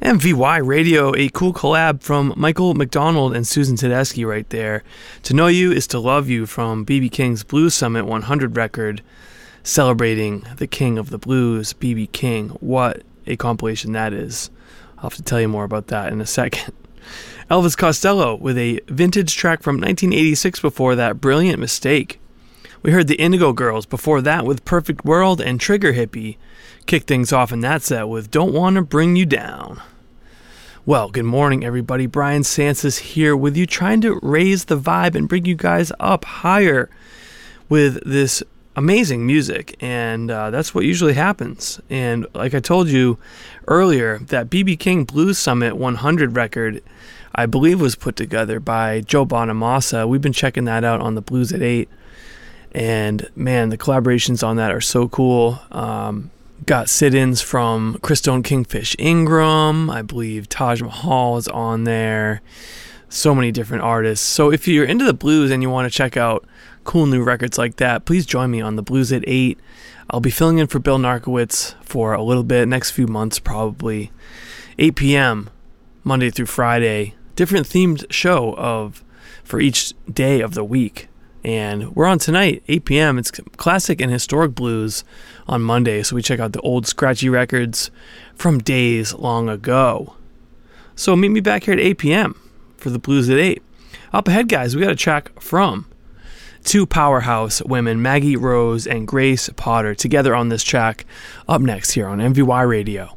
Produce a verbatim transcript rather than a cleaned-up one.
M V Y Radio, a cool collab from Michael McDonald and Susan Tedeschi right there. To Know You Is to Love You from B B King's Blues Summit one hundred record, celebrating the king of the blues, B B King. What a compilation that is. I'll have to tell you more about that in a second. Elvis Costello with a vintage track from nineteen eighty-six before that, Brilliant Mistake. We heard the Indigo Girls before that with Perfect World, and Trigger Hippie kicked things off in that set with Don't Wanna Bring You Down. Well, good morning everybody. Brian Sansis here with you, trying to raise the vibe and bring you guys up higher with this amazing music, and uh, that's what usually happens. And like I told you earlier, that B B King Blues Summit one hundred record, I believe, was put together by Joe Bonamassa. We've been checking that out on the Blues at eight, and man, the collaborations on that are so cool. Um, got sit-ins from Christone Kingfish Ingram. I believe Taj Mahal is on there. So many different artists. So if you're into the blues and you want to check out cool new records like that, please join me on the Blues at eight. I'll be filling in for Bill Narkowitz for a little bit, next few months probably. eight p.m. Monday through Friday. Different themed show of for each day of the week. And we're on tonight, eight p.m. It's classic and historic blues on Monday, so we check out the old scratchy records from days long ago. So meet me back here at eight p.m. for the Blues at eight. Up ahead, guys, we got a track from two powerhouse women, Maggie Rose and Grace Potter, together on this track. Up next here on M V Y Radio.